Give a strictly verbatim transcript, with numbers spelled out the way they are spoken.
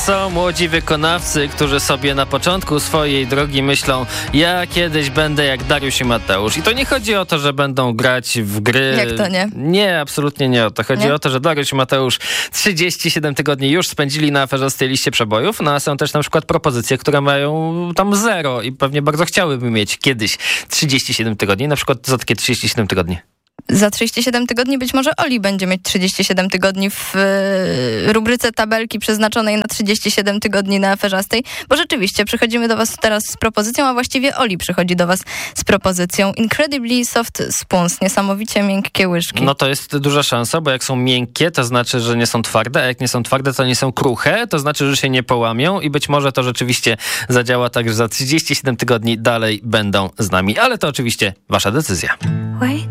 są młodzi wykonawcy, którzy sobie na początku swojej drogi myślą, ja kiedyś będę jak Dariusz i Mateusz. I to nie chodzi o to, że będą grać w gry. Jak to nie? Nie, absolutnie nie o to. Chodzi nie? o to, że Dariusz i Mateusz trzydzieści siedem tygodni już spędzili na aferzostej liście przebojów, no a są też na przykład propozycje, które mają tam zero i pewnie bardzo chciałyby mieć kiedyś trzydzieści siedem tygodni, na przykład za takie trzydzieści siedem tygodni. Za trzydzieści siedem tygodni być może Oli będzie mieć trzydzieści siedem tygodni w y, rubryce tabelki przeznaczonej na trzydzieści siedem tygodni na aferzastej, bo rzeczywiście przychodzimy do was teraz z propozycją, a właściwie Oli przychodzi do was z propozycją Incredibly Soft Spoons, niesamowicie miękkie łyżki. No to jest duża szansa, bo jak są miękkie, to znaczy, że nie są twarde, a jak nie są twarde, to nie są kruche, to znaczy, że się nie połamią i być może to rzeczywiście zadziała tak, że za trzydzieści siedem tygodni dalej będą z nami, ale to oczywiście wasza decyzja. Wait.